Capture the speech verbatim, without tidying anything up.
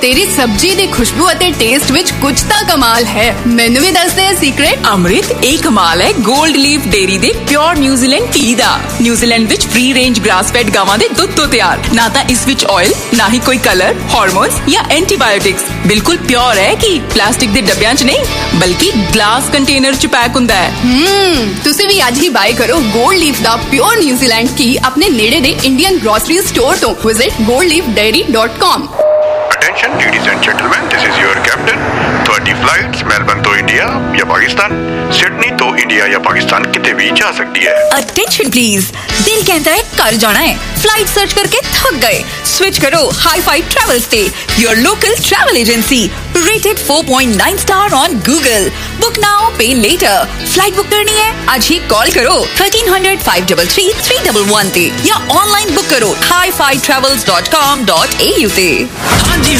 तेरी सब्जी दी खुशबू अते टेस्ट विच कुछ तां कमाल है। मैनू भी दस दे सीक्रेट। अमृत एक कमाल है गोल्ड लीफ डेयरी दे प्योर न्यूजीलैंड घी दा। न्यूजीलैंड विच फ्री रेंज ग्रास फेड गावां दे दुध तो तैयार। ना तां इस विच ऑयल, ना ही कोई कलर, हार्मोन्स या एंटीबायोटिक्स। बिल्कुल प्योर है कि प्लास्टिक दे डब्बियां च नहीं बल्कि ग्लास कंटेनर च पैक हुंदा है। हम्म तुसी भी आज ही बाय करो गोल्ड लीफ दा प्योर न्यूजीलैंड घी अपने नेड़े दे इंडियन ग्रोसरी स्टोर तो। Visit gold leaf dairy dot com. Attention ladies and gentlemen, this is your captain. Thirty flights Melbourne तो इंडिया या पाकिस्तान, सिडनी तो इंडिया या पाकिस्तान किते भी जा सकती है। अटेंशन प्लीज, दिल कहता है कर जाना है, फ्लाइट सर्च करके थक गए, स्विच करो हाई फाई ट्रैवल्स से, your local travel agency, rated four point nine star on Google. Book now पे लेटर। फ्लाइट बुक करनी है आज ही कॉल करो thirteen hundred five three three three one one ते या ऑनलाइन बुक करो hi fi travels dot com dot A you ते। हाँ जी